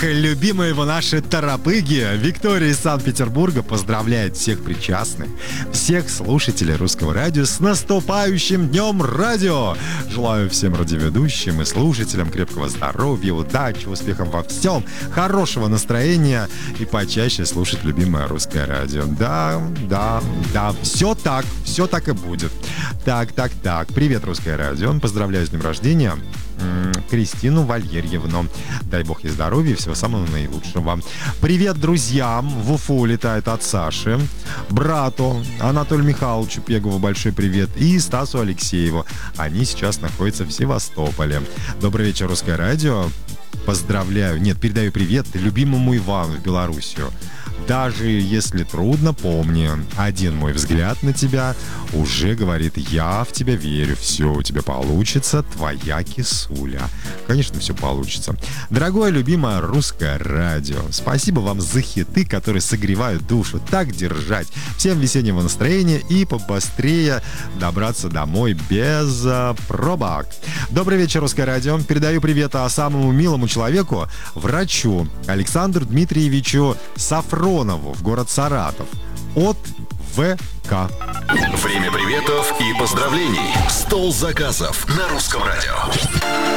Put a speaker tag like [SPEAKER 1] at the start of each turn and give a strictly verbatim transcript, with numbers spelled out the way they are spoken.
[SPEAKER 1] любимые его наши торопыги. Виктория из Санкт-Петербурга поздравляет всех причастных, всех слушателей Русского радио с наступающим Днем Радио. Желаю всем радиоведущим и слушателям крепкого здоровья, удачи, успехов во всем, хорошего настроения и почаще слушать любимое Русское радио. Да, да, да, все так, все так и будет. Так, так, так. Привет, Русское радио. Поздравляю с днем рождения Кристину Валерьевну. Дай бог ей здоровья и всего самого наилучшего. Привет друзьям. В Уфу улетает от Саши. Брату Анатолию Михайловичу Пегову большой привет. И Стасу Алексееву. Они сейчас находятся в Севастополе. Добрый вечер, Русское радио. Поздравляю, нет, передаю привет любимому Ивану в Белоруссию. Даже если трудно, помни, один мой взгляд на тебя уже говорит: я в тебя верю, все у тебя получится, твоя кисуля. Конечно, все получится. Дорогое, любимое Русское радио, спасибо вам за хиты, которые согревают душу. Так держать. Всем весеннего настроения и побыстрее добраться домой без а, пробок. Добрый вечер, Русское радио. Передаю привет самому милому человеку, врачу Александру Дмитриевичу Сафронову в город Саратов от ВК.
[SPEAKER 2] Время приветов и поздравлений. Стол заказов на Русском радио.